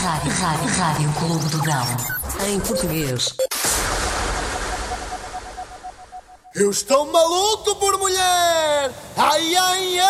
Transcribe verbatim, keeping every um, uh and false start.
Rádio, Rádio, Rádio Clube do Galo. Em português. Eu estou maluco por mulher! Ai, ai, ai!